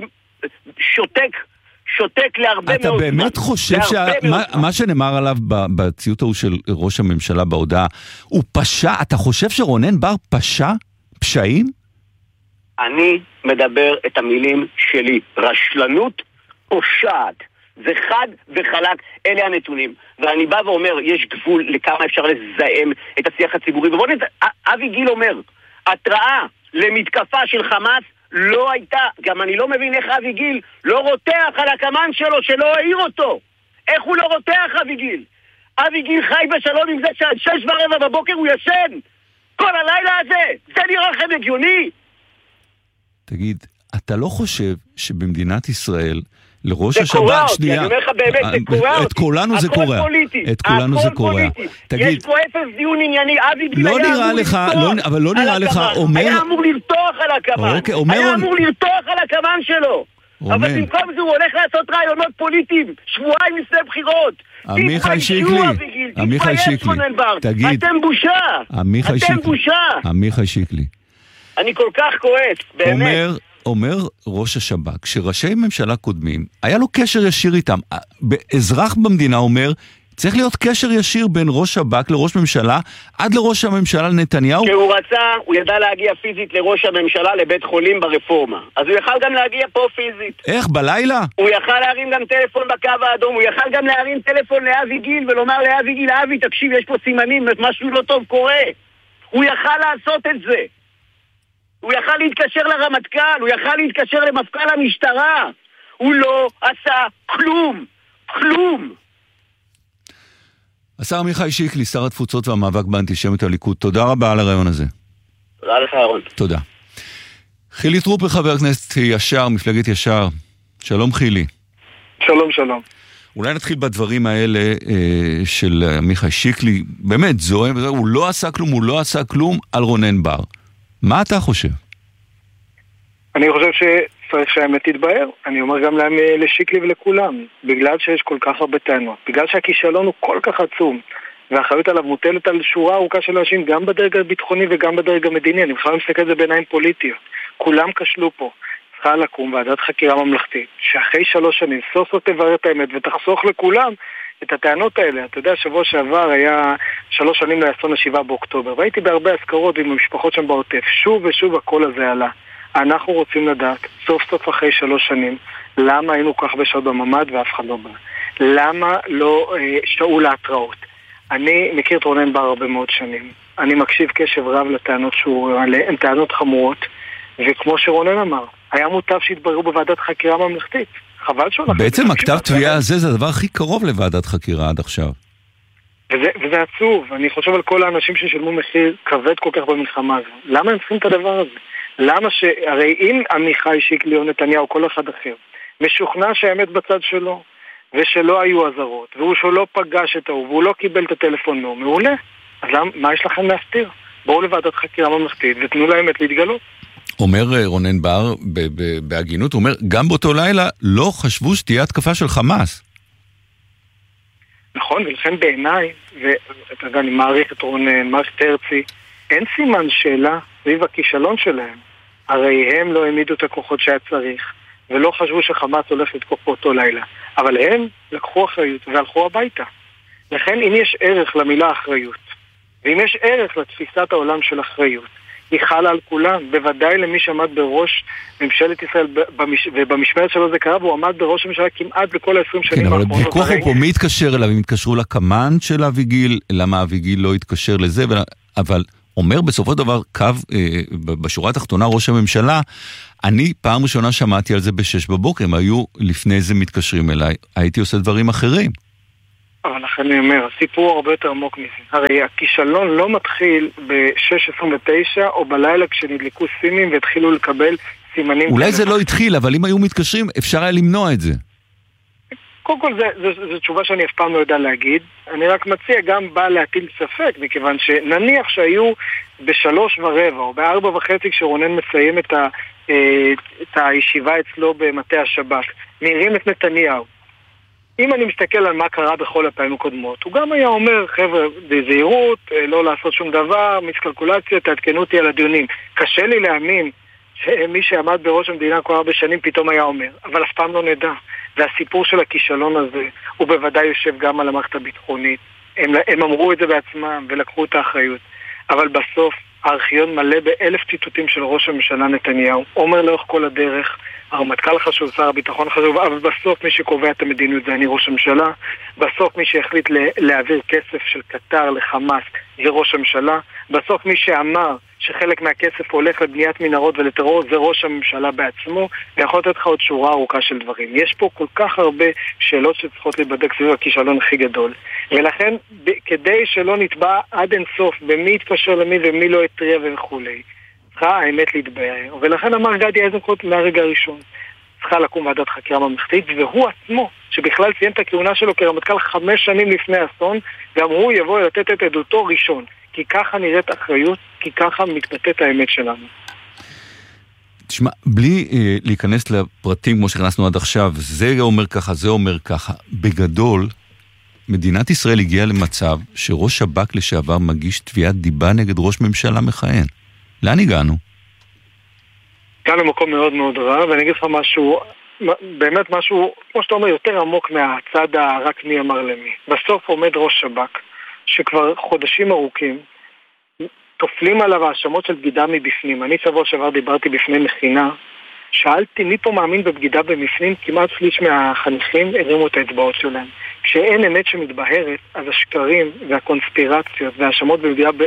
שותק להרבה מאוד... אתה באמת חושב שמה שנאמר עליו בציוט ההוא של ראש הממשלה בהודעה, הוא פשע? אתה חושב שרונן בר פשע? פשעים? אני מדבר את המילים שלי. רשלנות פושעת. זה חד וחלק, אלה הנתונים. ואני בא ואומר, יש גבול לכמה אפשר לזהם את השיח הציבורי. ובוא נדע, אבי גיל אומר, התראה למתקפה של חמאס לא הייתה. גם אני לא מבין איך אבי גיל לא רותח על הקמן שלו, שלא העיר אותו. איך הוא לא רותח, אבי גיל? אבי גיל חי בשלום עם זה שעד 6:15 בבוקר הוא ישן. כל הלילה הזה. זה נראה לכם הגיוני? תגיד, אתה לא חושב שבמדינת ישראל לראש השב"כ, שנייה, אני אומר לך באמת, זה קורה. את כולנו זה קורה. את כולנו זה קורה. יש פה אפס דיון ענייני. אבי גיל היה אמור לרתוח על הקמן. היה אמור לרתוח על הקמן. היה אמור לרתוח על הקמן שלו. אבל במקום זה הוא הולך לעשות רעיונות פוליטיים. שבועיים לפני בחירות. עמיחי שיקלי, תגיד. אתם בושה. עמיחי שיקלי. אני כל כך כועס, באמת. אומר ראש השב"כ שראשי ממשלה קודמים, היה לו קשר ישיר איתם. אזרח במדינה אומר, צריך להיות קשר ישיר בין ראש שב"כ לראש ממשלה, עד לראש הממשלה נתניהו. כשהוא רצה, הוא ידע להגיע פיזית לראש הממשלה לבית חולים ברפורמה. אז הוא יכל גם להגיע פה פיזית. איך, בלילה? הוא יכל להרים גם טלפון בקו האדום, הוא יכל גם להרים טלפון לאבי גיל ולומר לאבי גיל, אבי, תקשיב, יש פה סימנים, משהו לא טוב קורה. הוא יכל לעשות את זה. הוא יכל להתקשר לרמטכ"ל, הוא יכל להתקשר למפכ"ל המשטרה. הוא לא עשה כלום. השר עמיחי שיקלי, שר התפוצות והמאבק באנטישמיות הליכוד, תודה רבה על הרעיון הזה. תודה לך, אהרון. תודה. חילי טרופר, חבר הכנסת ישר, מפלגת ישר. שלום חילי. שלום. אולי נתחיל בדברים האלה של עמיחי שיקלי. באמת, הוא לא עשה כלום על רונן בר. מה אתה חושב? אני חושב שצריך שהאמת תתבהר. אני אומר גם לשיקלי ולכולם, בגלל שיש כל כך הרבה טענות, בגלל שהכישלון הוא כל כך עצום, והאחריות עליו מוטלת על שורה ארוכה של אנשים, גם בדרג הביטחוני וגם בדרג המדיני. אני בכלל מסתכל על זה בעיניים פוליטיות. כולם כשלו פה. צריכה לקום ועדת חקירה ממלכתית, שאחרי 3 שנים סוף סוף תברר את האמת ותחסוך לכולם את הטענות האלה. אתה יודע, שבוע שעבר היה 3 שנים לאסון 7 באוקטובר, והייתי בהרבה הזכרות עם המשפחות שם בעוטף. שוב ושוב הקול הזה עלה. אנחנו רוצים לדעת, סוף סוף אחרי 3 שנים, למה היינו כך בשעות בממד ואף אחד לא בא? למה לא שעו להתראות? אני מכיר את רונן בר הרבה מאוד שנים. אני מקשיב קשב רב לטענות שהוא עלה, הן טענות חמורות, וכמו שרונן אמר, היה מוטב שהתבררו בוועדת חקירה ממלכתית. חבל שהוא... בעצם הכתב תביעה הזה זה הדבר הכי קרוב לוועדת חקירה עד עכשיו. וזה עצוב. אני חושב על כל האנשים ששילמו מחיר כבד כל כך במלחמה הזו. למה הם צריכים את הדבר הזה? למה הרי אם עמיחי שיקלי או נתניהו או כל אחד אחר משוכנע שהאמת בצד שלו ושלא היו עזרות שהוא לא פגש את ההוא והוא לא קיבל את הטלפון לו, מעולה. אז מה יש לכם להסתיר? בואו לוועדת חקירה ממלכתית ותנו לאמת להתגלות. אומר רונן בר בהגינות, הוא אומר, גם באותו לילה לא חשבו שתהיה התקפה של חמאס. נכון, ולכן בעיניי, ואתה יודע, אני מעריך את רונן, מעריך את הרצי, אין סימן שאלה סביב הכישלון שלהם. הרי הם לא העמידו את הכוחות שהיה צריך, ולא חשבו שחמאס הולך לתקוף באותו לילה. אבל הם לקחו אחריות והלכו הביתה. לכן אם יש ערך למילה אחריות, ואם יש ערך לתפיסת העולם של אחריות, היא חלה על כולם, בוודאי למי שעמד בראש ממשלת ישראל, ובמשמרת שלו זה קרה, והוא עמד בראש הממשלה כמעט בכל 20 שנים האחרונות. כן, אבל ויכוח הוא פה, מי התקשר אליו? אם התקשרו לקמן של אבי גיל, למה אבי גיל לא התקשר לזה, אבל אומר בסופו של דבר, בשורה התחתונה ראש הממשלה, אני פעם ראשונה שמעתי על זה ב6 בבוקר, הם היו לפני זה מתקשרים אליי, הייתי עושה דברים אחרים. אבל לכן אני אומר, הסיפור הרבה יותר עמוק מזה. הרי הכישלון לא מתחיל ב6:29 או בלילה כשנדלקו סימים והתחילו לקבל סימנים. אולי זה לא התחיל, אבל אם היו מתקשרים, אפשר היה למנוע את זה. קודם כל זו תשובה שאני אף פעם לא יודע להגיד. אני רק מציע גם בא להטיל ספק, מכיוון שנניח שהיו ב3:15 או ב4:30 כשרונן מסיים את הישיבה אצלו במטה השב"כ, נראים את נתניהו. אם אני מסתכל על מה קרה בכל הפעמים הקודמות, הוא גם היה אומר, חבר'ה, בזהירות, לא לעשות שום דבר, מיסקלקולציה, תעדכנו אותי על הדיונים. קשה לי להאמין שמי שעמד בראש המדינה כל הרבה שנים פתאום היה אומר, אבל אף פעם לא נדע. והסיפור של הכישלון הזה, הוא בוודאי יושב גם על המערכת הביטחונית. הם אמרו את זה בעצמם ולקחו את האחריות. אבל בסוף הארכיון מלא ב1,000 ציטוטים של ראש הממשלה נתניהו. אומר לאורך כל הדרך, הרמטכ"ל חשוב, שר הביטחון חשוב, אבל בסוף מי שקובע את המדיניות זה אני ראש הממשלה. בסוף מי שהחליט להעביר כסף של קטר לחמאס זה ראש הממשלה. בסוף מי שאמר שחלק מהכסף הולך לבניית מנהרות ולטרור זה ראש הממשלה בעצמו, ויכול לתת לך עוד שורה ארוכה של דברים. יש פה כל כך הרבה שאלות שצריכות להיבדק סביב הכישלון הכי גדול. ולכן, כדי שלא נתבע עד אינסוף במי יתקשר למי ומי לא יתריע וכולי, צריכה האמת להתבהר. ולכן אמר גדי איזנקוט מהרגע הראשון, צריכה לקום ועדת חקירה ממלכתית, והוא עצמו, שבכלל סיים את הכהונה שלו כרמטכ"ל 5 שנים לפני האסון, גם הוא יבוא לתת את עדותו ראשון. כי ככה נראית אחריות, כי ככה מתבטאת האמת שלנו. תשמע, בלי להיכנס לפרטים כמו שנכנסנו עד עכשיו, זה אומר ככה, זה אומר ככה. בגדול, מדינת ישראל הגיעה למצב שראש שב"כ לשעבר מגיש תביעת דיבה נגד ראש ממשלה מכהן. לאן הגענו? הגענו למקום מאוד מאוד רע, ואני אגיד לך משהו, באמת משהו, כמו שאתה אומר, יותר עמוק מהצד רק מי אמר למי. בסוף עומד ראש שב"כ, שכבר חודשים ארוכים תופלים עליו האשמות של בגידה מבפנים. אני שבוע שעבר דיברתי בפני מכינה, שאלתי מי פה מאמין בבגידה במפנים, כמעט שליש מהחניכים הרימו את האצבעות שלהם. כשאין אמת שמתבהרת, אז השקרים והקונספירציות והאשמות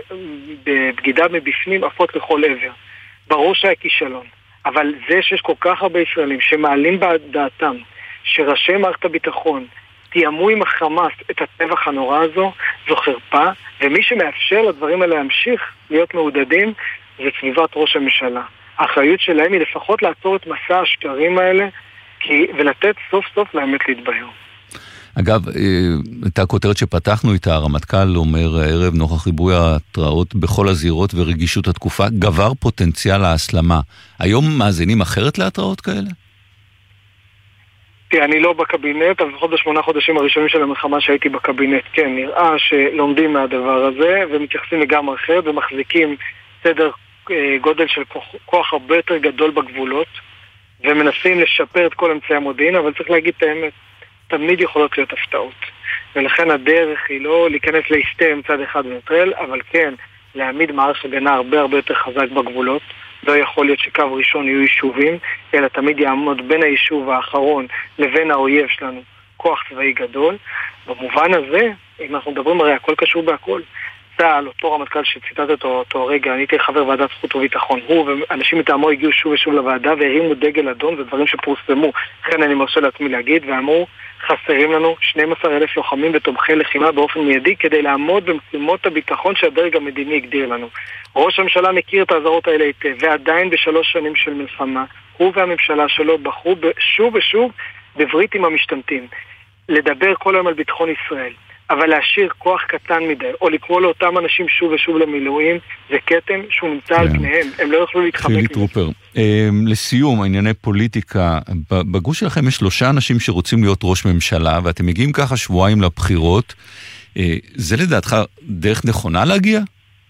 בבגידה מבפנים עפות לכל עבר. ברור שהיה כישלון, אבל זה שיש כל כך הרבה ישראלים שמעלים בדעתם שראשי מערכת הביטחון תיאמו עם החמאס את הטבח הנורא הזו, זו חרפה, ומי שמאפשר לדברים האלה להמשיך להיות מעודדים זה סביבת ראש הממשלה. האחריות שלהם היא לפחות לעצור את מסע השקרים האלה ולתת סוף סוף לאמת להתבהר. אגב, הייתה כותרת שפתחנו איתה, הרמטכ"ל אומר הערב נוכח ריבוי ההתראות בכל הזירות ורגישות התקופה, גבר פוטנציאל ההסלמה. היום מאזינים אחרת להתראות כאלה? אני לא בקבינט, אבל לפחות ב8 חודשים הראשונים של המלחמה שהייתי בקבינט, כן, נראה שלומדים מהדבר הזה ומתייחסים לגמרי אחרת ומחזיקים סדר גודל של כוח הרבה יותר גדול בגבולות ומנסים לשפר את כל אמצעי המודיעין, אבל צריך להגיד את האמת, תמיד יכולות להיות הפתעות. ולכן הדרך היא לא להיכנס להסתר מצד אחד ונטרל, אבל כן להעמיד מערך הגנה הרבה הרבה יותר חזק בגבולות. לא יכול להיות שקו ראשון יהיו יישובים, אלא תמיד יעמוד בין היישוב האחרון לבין האויב שלנו כוח צבאי גדול. במובן הזה, אם אנחנו מדברים הרי הכל קשור בהכל. צה"ל, אותו רמטכ"ל שציטטת אותו רגע, אני הייתי חבר ועדת זכות וביטחון, הוא ואנשים מטעמו הגיעו שוב ושוב לוועדה והרימו דגל אדום, זה דברים שפורסמו, לכן אני מרשה לעצמי להגיד, ואמרו, חסרים לנו 12,000 לוחמים ותומכי לחימה באופן מיידי כדי לעמוד במשימות הביטחון שהדרג המדיני הגדיר לנו. ראש הממשלה מכיר את האזהרות האלה היטב, ועדיין ב3 שנים של מלחמה, הוא והממשלה שלו בחרו שוב ושוב בברית עם המשתמטים, לדבר כל היום על ביטחון ישראל. אבל להשאיר כוח קטן מדי, או לקרוא לאותם אנשים שוב ושוב למילואים, זה קטם שהוא נמצא על פניהם, הם לא יוכלו להתחמק. חילי טרופר, לסיום, ענייני פוליטיקה, בגוש שלכם יש 3 אנשים שרוצים להיות ראש ממשלה, ואתם מגיעים ככה שבועיים לבחירות, זה לדעתך דרך נכונה להגיע?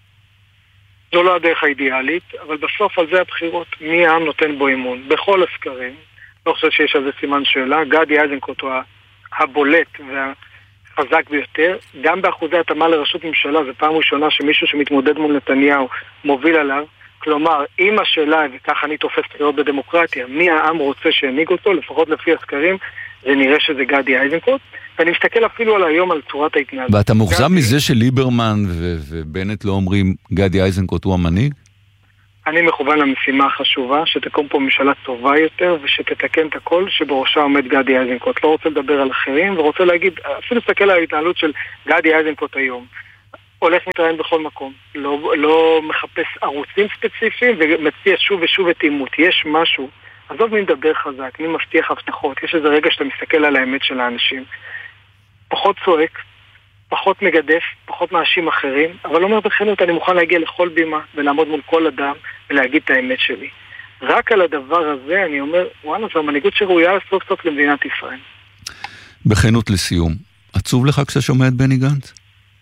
זו לא הדרך האידיאלית, אבל בסוף על זה הבחירות, מי העם נותן בו אמון? בכל הסקרים, לא חושב שיש על זה סימן שאלה, גדי איזנקוט הוא הבולט חזק ביותר, גם באחוזי התאמה לראשות ממשלה, זה פעם ראשונה שמישהו שמתמודד מול נתניהו מוביל עליו, כלומר, אם השאלה, וכך אני תופס בחירות בדמוקרטיה, מי העם רוצה שהנהיג אותו, לפחות לפי הסקרים, זה נראה שזה גדי איזנקוט, ואני מסתכל אפילו על היום על צורת ההתנהלות. ואתה מוחזב מזה שליברמן ובנט לא אומרים גדי איזנקוט הוא המנהיג? אני מכוון למשימה החשובה, שתקום פה ממשלה טובה יותר, ושתתקן את הכל שבראשה עומד גדי איזנקוט. לא רוצה לדבר על אחרים, ורוצה להגיד, אפילו להסתכל על ההתנהלות של גדי איזנקוט היום. הולך מתראיין בכל מקום, לא מחפש ערוצים ספציפיים, ומציע שוב ושוב את אימות. יש משהו עזוב מי מדבר חזק, מי מבטיח הבטחות. יש איזה רגע שאתה מסתכל על האמת של האנשים. פחות צועק, פחות מגדף, פחות מאשים אחרים, אבל אומר בכנות, אני מוכן להגיע לכל בימה ולעמוד מול כל אדם ולהגיד את האמת שלי. רק על הדבר הזה אני אומר, וואלה, זו המנהיגות שראויה סוף סוף למדינת ישראל. בכנות לסיום, עצוב לך כשאתה שומע את בני גנץ?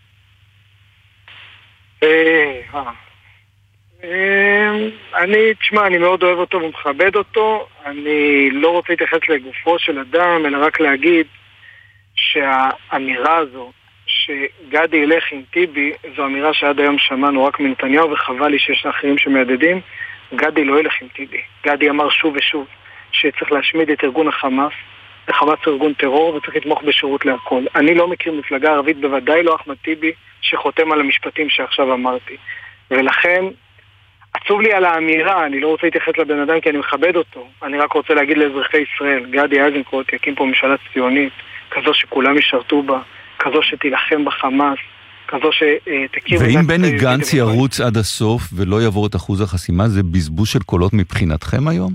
אני מאוד אוהב אותו ומכבד אותו. אני לא רוצה להתייחס לגופו של אדם, אלא רק להגיד שהאמירה הזו שגדי ילך עם טיבי, זו אמירה שעד היום שמענו רק מנתניהו, וחבל לי שיש אחרים שמיידדים. גדי לא ילך עם טיבי. גדי אמר שוב ושוב שצריך להשמיד את ארגון החמאס, החמאס הוא ארגון טרור וצריך לתמוך בשירות להכל. אני לא מכיר מפלגה ערבית, בוודאי לא אחמד טיבי, שחותם על המשפטים שעכשיו אמרתי. ולכן עצוב לי על האמירה, אני לא רוצה להתייחס לבן אדם כי אני מכבד אותו. אני רק רוצה להגיד לאזרחי ישראל, גדי איזנקוט יקים פה ממשלה ציונית, כזו שכולם ישרתו בה, כזו שתילחם בחמאס, כזו שתכיר... ואם בני גנץ ירוץ עד הסוף ולא יעבור את אחוז החסימה, זה בזבוז של קולות מבחינתכם היום?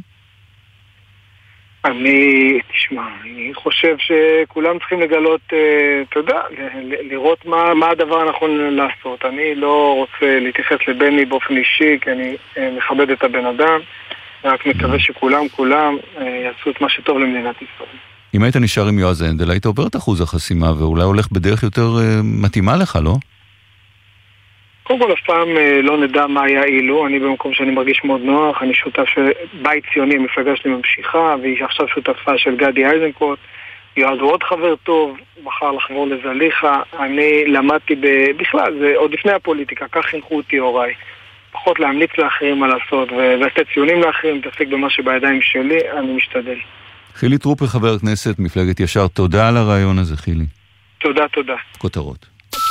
אני חושב שכולם צריכים לגלות, אתה יודע, לראות מה הדבר הנכון לעשות. אני לא רוצה להתייחס לבני באופן אישי, כי אני מכבד את הבן אדם, רק מקווה שכולם יעשו את מה שטוב למדינת ישראל. אם היית נשאר עם יועז הנדל, היית עובר את אחוז החסימה, ואולי הולך בדרך יותר מתאימה לך, לא? קודם כל, אף פעם לא נדע מה היה אילו. אני במקום שאני מרגיש מאוד נוח, אני שותף של בית ציוני, המפלגה שלי ממשיכה, והיא עכשיו שותפה של גדי איזנקוט. יועז הוא עוד חבר טוב, הוא בחר לחבור לזליכה. אני למדתי בכלל, זה עוד לפני הפוליטיקה, כך חינכו אותי הוריי. פחות להמליץ לאחרים מה לעשות, ולתת ציונים לאחרים, תעסק במה שבידיים שלי, אני משתדל. חילי טרופר, חבר הכנסת, מפלגת ישר, תודה על הרעיון הזה, חילי. תודה. כותרות.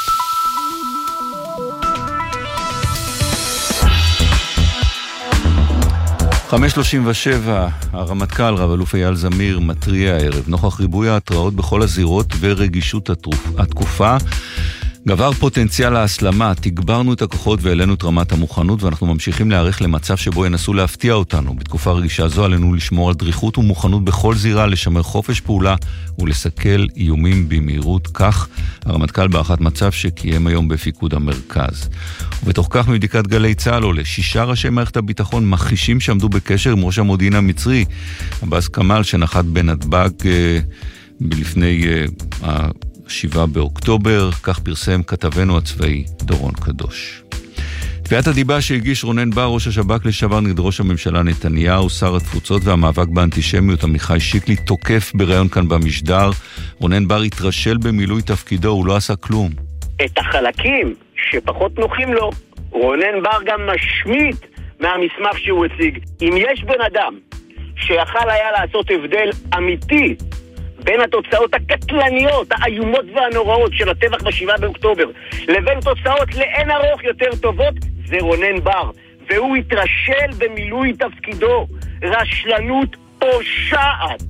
ב-5:37, הרמטכ"ל רב אלוף אייל זמיר מתריע הערב, נוכח ריבוי ההתראות בכל הזירות ורגישות התקופה, גבר פוטנציאל ההסלמה, תגברנו את הכוחות והעלינו את רמת המוכנות, ואנחנו ממשיכים להיערך למצב שבו ינסו להפתיע אותנו. בתקופה רגישה זו עלינו לשמור על דריכות ומוכנות בכל זירה, לשמר חופש פעולה ולסכל איומים במהירות. כך הרמטכ"ל בהערכת מצב שקיים היום בפיקוד המרכז. ובתוך כך מבדיקת גלי צה"ל עולה 6 ראשי מערכת הביטחון מכחישים שעמדו בקשר עם ראש המודיעין המצרי, עבאס כמאל, שנחת בנתב"ג לפני 7 באוקטובר, כך פרסם כתבנו הצבאי דורון קדוש. תביעת הדיבה שהגיש רונן בר, ראש השב"כ לשעבר, נגד ראש הממשלה נתניהו, שר התפוצות והמאבק באנטישמיות עמיחי שיקלי, תוקף בראיון כאן במשדר. רונן בר התרשל במילוי תפקידו, הוא לא עשה כלום. את החלקים שפחות נוחים לו, רונן בר גם משמיט מהמסמך שהוא הציג. אם יש בן אדם שיכל היה לעשות הבדל אמיתי בין התוצאות הקטלניות, האיומות והנוראות של הטבח ב7 באוקטובר, לבין תוצאות לאין ארוך יותר טובות, זה רונן בר. והוא התרשל במילוי תפקידו. רשלנות פושעת.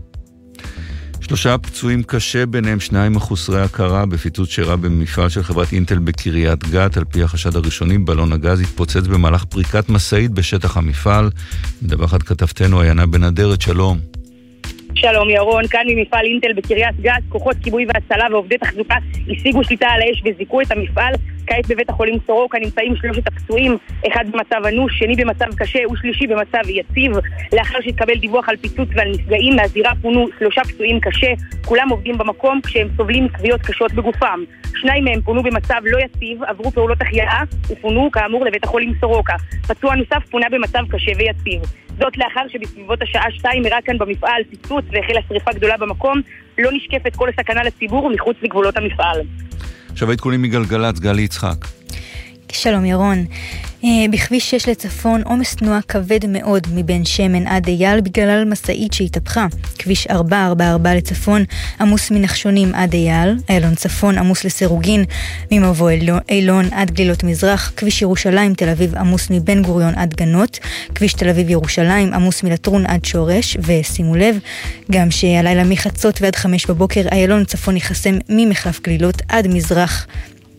3 פצועים קשה, ביניהם 2 מחוסרי הכרה בפיצוץ שאירע במפעל של חברת אינטל בקריית גת. על פי החשד הראשוני, בלון הגז התפוצץ במהלך פריקת משאית בשטח המפעל. מדווחת כתבתנו עיינה בן אדרת, שלום. שלום ירון, כאן ממפעל אינטל בקריית גת, כוחות כיבוי והצלה ועובדי תחזוקה השיגו שליטה על האש וזיקו את המפעל. כעת בבית החולים סורוקה נמצאים 3 הפצועים, אחד במצב אנוש, שני במצב קשה ושלישי במצב יציב. לאחר שהתקבל דיווח על פיצוץ ועל נפגעים, מהזירה פונו 3 פצועים קשה, כולם עובדים במקום כשהם סובלים מכוויות קשות בגופם. 2 מהם פונו במצב לא יציב, עברו פעולות החייאה ופונו כאמור לבית החולים סורוקה. פצוע נוסף פונה במצב קשה ויציב. זאת לאחר שבסביבות השעה 2 אירע כאן במפעל פיצוץ והחלה שריפה גדולה במקום, לא נשקפת כל הסכנה לציבור מחוץ לגבולות המפעל. עכשיו העדכונים מגלגלצ, גלי יצחק. שלום ירון. בכביש 6 לצפון עומס תנועה כבד מאוד מבן שמן עד אייל בגלל משאית שהתהפכה. כביש 444 לצפון עמוס מנחשונים עד אייל, איילון צפון עמוס לסירוגין, ממבוא אילון עד גלילות מזרח, כביש ירושלים תל אביב עמוס מבן גוריון עד גנות, כביש תל אביב ירושלים עמוס מלטרון עד שורש, ושימו לב גם שהלילה מחצות ועד 5 בבוקר איילון צפון יחסם ממחלף גלילות עד מזרח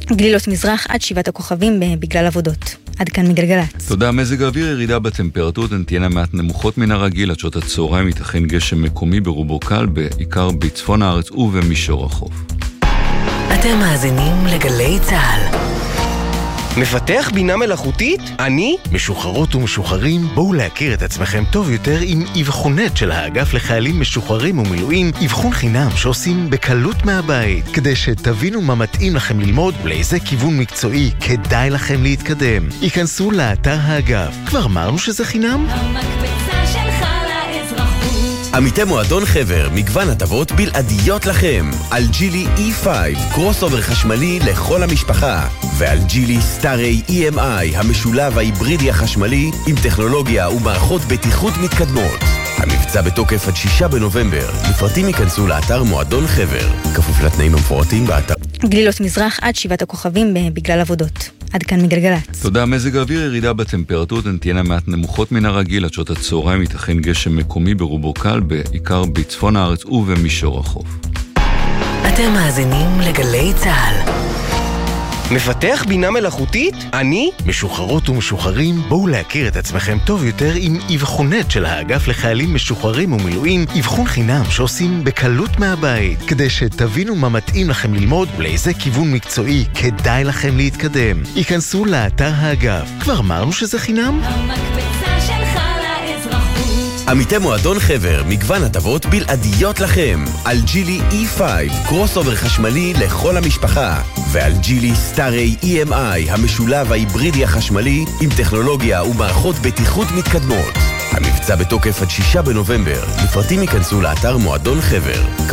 גלילות מזרח עד 7 הכוכבים בגלל עבודות. עד כאן מגלגלץ. תודה. מזג האוויר, ירידה בטמפרטורות, הן תהיינה מעט נמוכות מן הרגיל, עד שעות הצהריים ייתכן גשם מקומי ברובו קל, בעיקר בצפון הארץ ובמישור החוף. אתם מאזינים לגלי צהל. מפתח בינה מלאכותית? אני? משוחררות ומשוחררים, בואו להכיר את עצמכם טוב יותר עם אבחונט של האגף לחיילים משוחררים ומילואים, אבחון חינם שעושים בקלות מהבית, כדי שתבינו מה מתאים לכם ללמוד ולאיזה כיוון מקצועי כדאי לכם להתקדם. היכנסו לאתר האגף. כבר אמרנו שזה חינם? המקפצה שלך לאזרחות. עמיתי מועדון חבר, מגוון הטבות בלעדיות לכם. על ג'ילי E5, קרוס אובר חשמלי לכל המשפחה. ועל ג'ילי סטארי EMI, המשולב ההיברידי החשמלי עם טכנולוגיה ומערכות בטיחות מתקדמות. המבצע בתוקף עד 6 בנובמבר. לפרטים ייכנסו לאתר מועדון חבר. כפוף לתנאים המפורטים באתר. גלילות מזרח עד 7 הכוכבים בגלל עבודות. עד כאן מגלגלץ. תודה. מזג האוויר, ירידה בטמפרטורות, הן תהיינה מעט נמוכות מן הרגיל, עד שעות הצהריים ייתכן גשם מקומי ברובו קל, בעיקר בצפון הארץ ובמישור החוף. אתם מאזינים לגלי צהל. מפתח בינה מלאכותית? אני? משוחררות ומשוחררים, בואו להכיר את עצמכם טוב יותר עם אבחונט של האגף לחיילים משוחררים ומילואים, אבחון חינם שעושים בקלות מהבית, כדי שתבינו מה מתאים לכם ללמוד ולאיזה כיוון מקצועי כדאי לכם להתקדם. היכנסו לאתר האגף. כבר אמרנו שזה חינם? המקפצה שלך לאזרחות. עמיתי מועדון חבר, מגוון הטבות בלעדיות לכם. על ג'ילי E5, קרוס אובר חשמלי לכל המשפחה. ועל ג'ילי סטארי EMI, המשולב ההיברידי החשמלי עם טכנולוגיה ומערכות בטיחות מתקדמות. המבצע בתוקף עד 6 בנובמבר. לפרטים ייכנסו לאתר מועדון חבר.